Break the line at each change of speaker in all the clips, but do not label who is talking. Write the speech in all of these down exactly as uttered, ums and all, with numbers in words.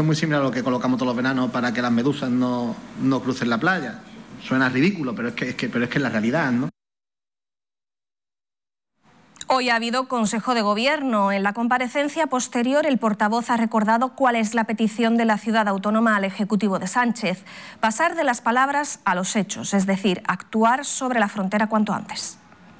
solución muy similar a lo que colocamos todos los veranos para que las medusas no, no crucen la playa. Suena ridículo, pero es que es que, pero es que es la realidad, ¿no?
Hoy ha habido Consejo de Gobierno. En la comparecencia posterior, el portavoz ha recordado cuál es la petición de la ciudad autónoma al Ejecutivo de Sánchez: pasar de las palabras a los hechos, es decir, actuar sobre la frontera cuanto antes.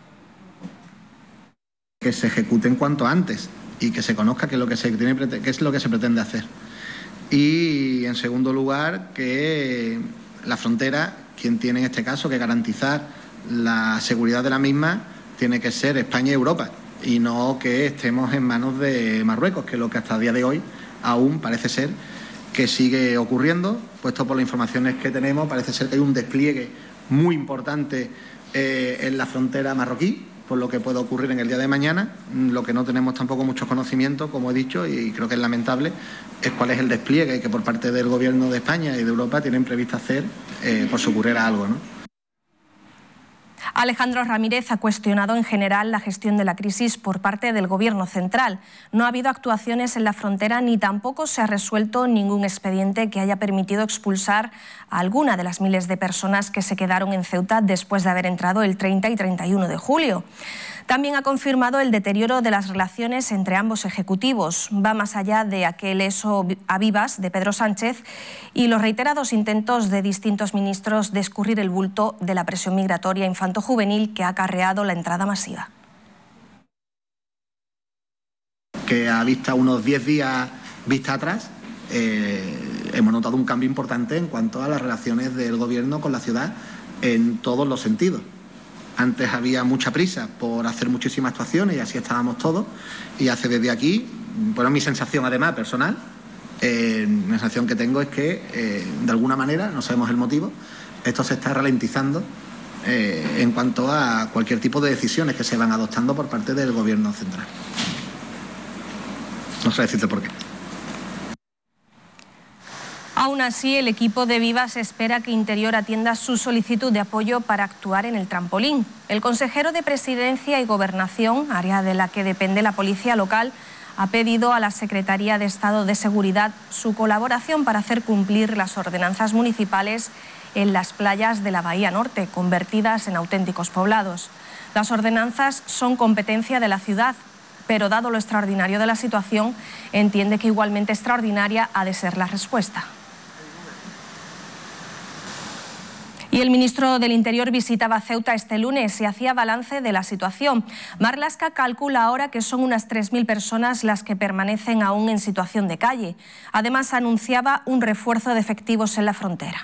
Que se ejecuten cuanto antes y que se conozca qué es lo que se, tiene, qué es lo que se pretende hacer. Y, en segundo lugar, que la frontera, quien tiene en este caso que garantizar la seguridad de la misma, tiene que ser España y Europa, y no que estemos en manos de Marruecos, que es lo que hasta el día de hoy aún parece ser que sigue ocurriendo, puesto por las informaciones que tenemos. Parece ser que hay un despliegue muy importante eh, en la frontera marroquí, por lo que puede ocurrir en el día de mañana. Lo que no tenemos tampoco muchos conocimientos, como he dicho, y creo que es lamentable, es cuál es el despliegue que por parte del Gobierno de España y de Europa tienen previsto hacer eh, por si ocurriera algo, ¿no?
Alejandro Ramírez ha cuestionado en general la gestión de la crisis por parte del Gobierno central. No ha habido actuaciones en la frontera ni tampoco se ha resuelto ningún expediente que haya permitido expulsar a alguna de las miles de personas que se quedaron en Ceuta después de haber entrado el treinta y treinta y uno de julio. También ha confirmado el deterioro de las relaciones entre ambos ejecutivos. Va más allá de aquel eso a vivas de Pedro Sánchez y los reiterados intentos de distintos ministros de escurrir el bulto de la presión migratoria infanto-juvenil que ha acarreado la entrada masiva.
Que a vista unos diez días vista atrás, eh, hemos notado un cambio importante en cuanto a las relaciones del Gobierno con la ciudad en todos los sentidos. Antes había mucha prisa por hacer muchísimas actuaciones y así estábamos todos, y hace desde aquí, bueno, mi sensación además personal, eh, la sensación que tengo es que eh, de alguna manera, no sabemos el motivo, esto se está ralentizando eh, en cuanto a cualquier tipo de decisiones que se van adoptando por parte del Gobierno central. No sé decirte por qué.
Aún así, el equipo de Vivas espera que Interior atienda su solicitud de apoyo para actuar en el trampolín. El consejero de Presidencia y Gobernación, área de la que depende la policía local, ha pedido a la Secretaría de Estado de Seguridad su colaboración para hacer cumplir las ordenanzas municipales en las playas de la Bahía Norte, convertidas en auténticos poblados. Las ordenanzas son competencia de la ciudad, pero dado lo extraordinario de la situación, entiende que igualmente extraordinaria ha de ser la respuesta. Y el ministro del Interior visitaba Ceuta este lunes y hacía balance de la situación. Marlaska calcula ahora que son unas tres mil personas las que permanecen aún en situación de calle. Además, anunciaba un refuerzo de efectivos en la frontera.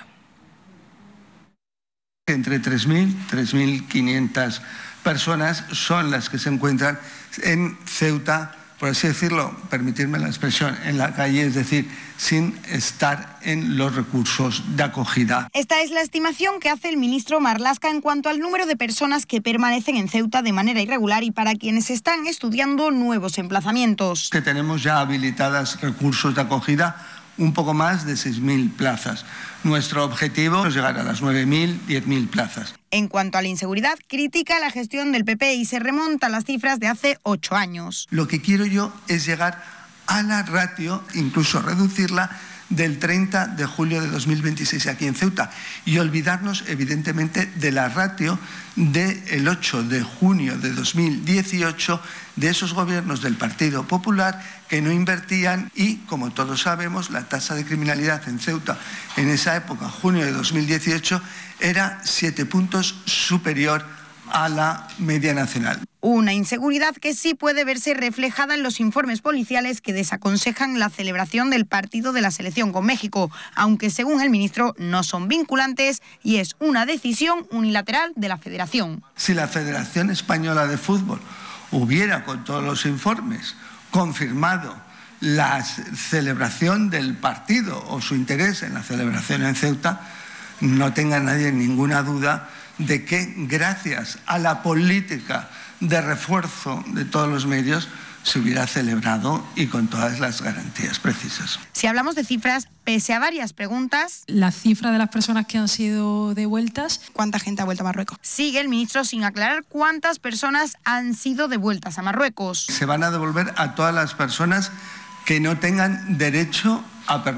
Entre tres mil y tres mil quinientas personas son las que se encuentran en Ceuta, por así decirlo, permitirme la expresión, en la calle, es decir, sin estar en los recursos de acogida.
Esta es la estimación que hace el ministro Marlaska en cuanto al número de personas que permanecen en Ceuta de manera irregular y para quienes están estudiando nuevos emplazamientos.
Que tenemos ya habilitadas recursos de acogida, un poco más de seis mil plazas. Nuestro objetivo es llegar a las nueve mil, diez mil plazas.
En cuanto a la inseguridad, critica la gestión del P P y se remonta a las cifras de hace ocho años.
Lo que quiero yo es llegar a la ratio, incluso reducirla, del treinta de julio de dos mil veintiséis aquí en Ceuta y olvidarnos evidentemente de la ratio del ocho de junio de dos mil dieciocho de esos gobiernos del Partido Popular que no invertían y, como todos sabemos, la tasa de criminalidad en Ceuta en esa época, junio de dos mil dieciocho, era siete puntos superior a la media nacional.
Una inseguridad que sí puede verse reflejada en los informes policiales que desaconsejan la celebración del partido de la selección con México, aunque según el ministro no son vinculantes y es una decisión unilateral de la Federación.
Si la Federación Española de Fútbol hubiera, con todos los informes, confirmado la celebración del partido o su interés en la celebración en Ceuta, no tenga nadie ninguna duda de que gracias a la política de refuerzo de todos los medios se hubiera celebrado y con todas las garantías precisas.
Si hablamos de cifras, pese a varias preguntas,
la cifra de las personas que han sido devueltas,
¿cuánta gente ha vuelto a Marruecos? Sigue el ministro sin aclarar cuántas personas han sido devueltas a Marruecos.
Se van a devolver a todas las personas que no tengan derecho a permanecer